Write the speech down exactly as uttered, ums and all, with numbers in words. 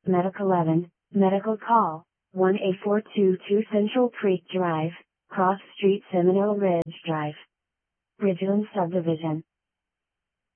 Medic eleven, Medical Call, one eight four two two Central Creek Drive, Cross Street Seminole Ridge Drive. Bridgeland Subdivision.